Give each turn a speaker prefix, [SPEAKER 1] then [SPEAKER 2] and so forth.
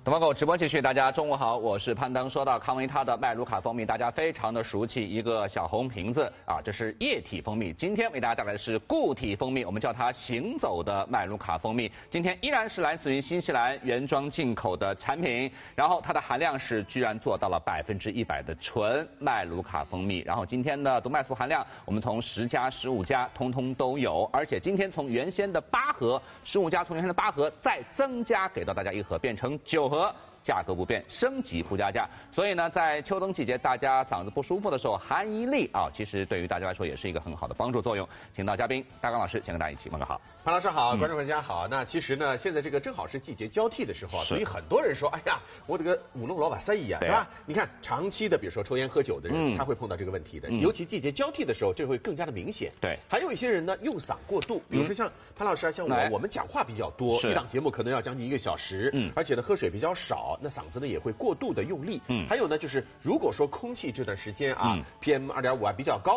[SPEAKER 1] 东方狗直播继续，大家中午好，我是攀登。说到康维他的麦卢卡蜂蜜，大家非常的熟悉，一个小红瓶子啊，这是液体蜂蜜。今天为大家带来的是固体蜂蜜，我们叫它行走的麦卢卡蜂蜜。今天依然是来自于新西兰原装进口的产品，然后它的含量是居然做到了100%的纯麦卢卡蜂蜜。然后今天的毒麦素含量，我们从10加、15加通通都有，而且今天从原先的8盒，15加从原先的8盒再增加给到大家1盒，变成9盒。价格不变，升级不加价。所以呢，在秋冬季节，大家嗓子不舒服的时候，含一粒啊，其实对于大家来说也是一个很好的帮助作用。请到嘉宾大刚老师先跟大家一起问个好。
[SPEAKER 2] 潘老师好，观众朋友大家好。那其实呢，现在这个正好是季节交替的时候啊，所以很多人说，哎呀，我这个舞弄老板生意啊，对吧？你看长期的，比如说抽烟喝酒的人，他会碰到这个问题的。尤其季节交替的时候，这会更加的明显。
[SPEAKER 1] 对，
[SPEAKER 2] 还有一些人呢，用嗓过度，比如说像潘老师啊，像我们讲话比较多，一档节目可能要将近1个小时，而且呢喝水比较少，那嗓子呢也会过度的用力。还有呢，就是如果说空气这段时间啊，PM2.5啊比较高。